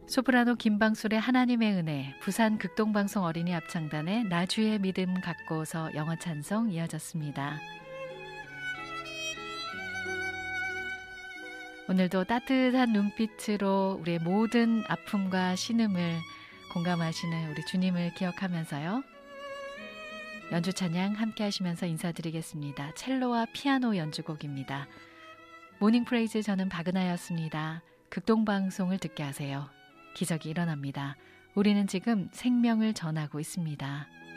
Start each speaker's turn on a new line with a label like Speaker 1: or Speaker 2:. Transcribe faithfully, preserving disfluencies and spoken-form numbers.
Speaker 1: 소프라노 김방솔의 하나님의 은혜, 부산 극동방송 어린이 합창단의 나주의 믿음 갖고서 영어 찬송 이어졌습니다. 오늘도 따뜻한 눈빛으로 우리의 모든 아픔과 신음을 공감하시는 우리 주님을 기억하면서요. 연주 찬양 함께 하시면서 인사드리겠습니다. 첼로와 피아노 연주곡입니다. 모닝 프레이즈 저는 박은하였습니다. 극동방송을 듣게 하세요. 기적이 일어납니다. 우리는 지금 생명을 전하고 있습니다.